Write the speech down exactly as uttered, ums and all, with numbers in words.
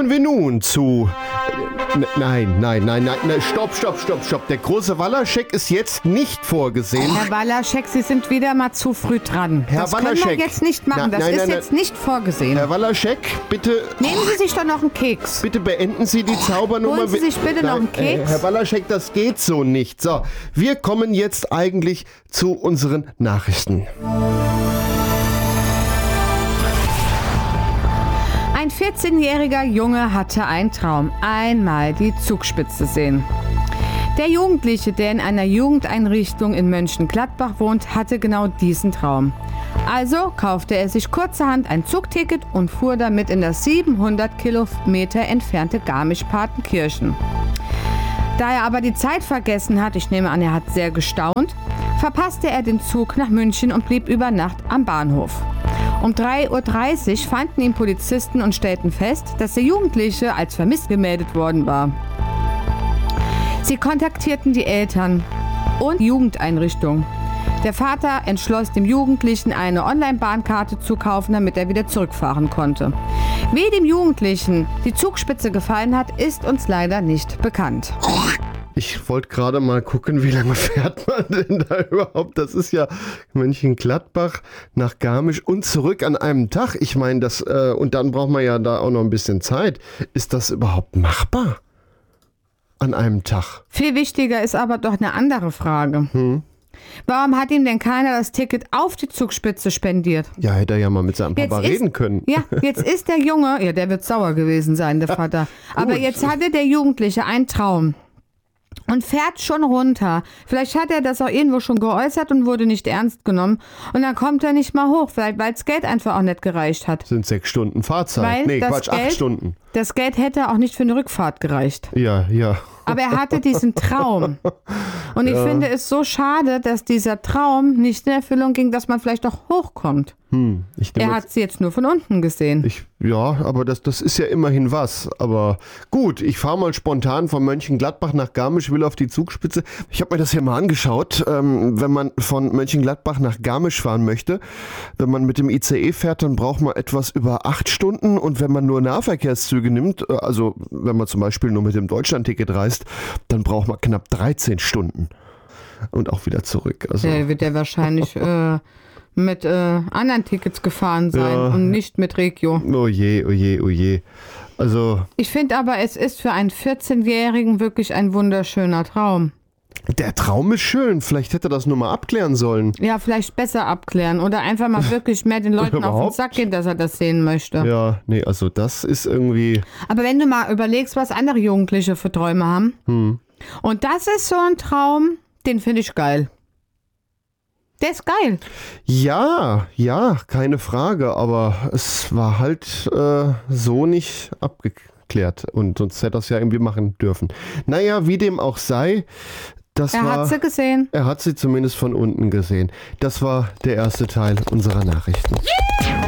Kommen wir nun zu... N- Nein, nein, nein, nein, nein, stopp, stopp, stopp, stopp. Der große Wallaschek ist jetzt nicht vorgesehen. Herr Wallaschek, Sie sind wieder mal zu früh dran. Herr das Wallaschek. können wir jetzt nicht machen. Na, das nein, ist nein, jetzt nicht vorgesehen. Herr Wallaschek, bitte... Nehmen Sie sich doch noch einen Keks. Bitte beenden Sie die Zaubernummer. Holen Sie sich bitte noch einen Nein, Keks. Herr Wallaschek, das geht so nicht. So, wir kommen jetzt eigentlich zu unseren Nachrichten. Ein vierzehnjähriger Junge hatte einen Traum. Einmal die Zugspitze sehen. Der Jugendliche, der in einer Jugendeinrichtung in Mönchengladbach wohnt, hatte genau diesen Traum. Also kaufte er sich kurzerhand ein Zugticket und fuhr damit in das siebenhundert Kilometer entfernte Garmisch-Partenkirchen. Da er aber die Zeit vergessen hat, ich nehme an, er hat sehr gestaunt, verpasste er den Zug nach München und blieb über Nacht am Bahnhof. Um drei Uhr dreißig fanden ihn Polizisten und stellten fest, dass der Jugendliche als vermisst gemeldet worden war. Sie kontaktierten die Eltern und die Jugendeinrichtung. Der Vater entschloss dem Jugendlichen, eine Online-Bahnkarte zu kaufen, damit er wieder zurückfahren konnte. Wie dem Jugendlichen die Zugspitze gefallen hat, ist uns leider nicht bekannt. Ich wollte gerade mal gucken, wie lange fährt man denn da überhaupt? Das ist ja Mönchengladbach nach Garmisch und zurück an einem Tag. Ich meine, das äh, und dann braucht man ja da auch noch ein bisschen Zeit. Ist das überhaupt machbar? An einem Tag? Viel wichtiger ist aber doch eine andere Frage. Hm. Warum hat ihm denn keiner das Ticket auf die Zugspitze spendiert? Ja, hätte er ja mal mit seinem Papa Jetzt ist- reden können. Ja, jetzt ist der Junge, ja, der wird sauer gewesen sein, der Vater. Aber gut. jetzt hatte der Jugendliche einen Traum und fährt schon runter. Vielleicht hat er das auch irgendwo schon geäußert und wurde nicht ernst genommen. Und dann kommt er nicht mal hoch, vielleicht weil das Geld einfach auch nicht gereicht hat. Sind sechs Stunden Fahrzeit. Weil nee, das Quatsch, Geld- acht Stunden. Das Geld hätte auch nicht für eine Rückfahrt gereicht. Ja, ja. Aber er hatte diesen Traum. Und ich finde es so schade, dass dieser Traum nicht in Erfüllung ging, dass man vielleicht auch hochkommt. Hm, ich nehme Er jetzt- hat sie jetzt nur von unten gesehen. Ich, ja, aber das, das ist ja immerhin was. Aber gut, ich fahre mal spontan von Mönchengladbach nach Garmisch, will auf die Zugspitze. Ich habe mir das hier mal angeschaut. Ähm, wenn man von Mönchengladbach nach Garmisch fahren möchte, wenn man mit dem I C E fährt, dann braucht man etwas über acht Stunden. Und wenn man nur Nahverkehrszüge nimmt, äh, also wenn man zum Beispiel nur mit dem Deutschlandticket reist, dann braucht man knapp dreizehn Stunden. Und auch wieder zurück. Also, Der wird ja wahrscheinlich äh, mit äh, anderen Tickets gefahren sein Ja. und nicht mit Regio. oh je, oh je, oh je. Also... Ich finde aber, es ist für einen vierzehnjährigen wirklich ein wunderschöner Traum. Der Traum ist schön. Vielleicht hätte er das nur mal abklären sollen. Ja, vielleicht besser abklären oder einfach mal wirklich mehr den Leuten auf den Überhaupt? Sack gehen, dass er das sehen möchte. Ja, nee, also das ist irgendwie... Aber wenn du mal überlegst, was andere Jugendliche für Träume haben, Hm. und das ist so ein Traum, den finde ich geil. Der ist geil. Ja, ja, keine Frage, aber es war halt äh, so nicht abgeklärt und sonst hätte er es ja irgendwie machen dürfen. Naja, wie dem auch sei, das Er war... hat sie gesehen. Er hat sie zumindest von unten gesehen. Das war der erste Teil unserer Nachrichten.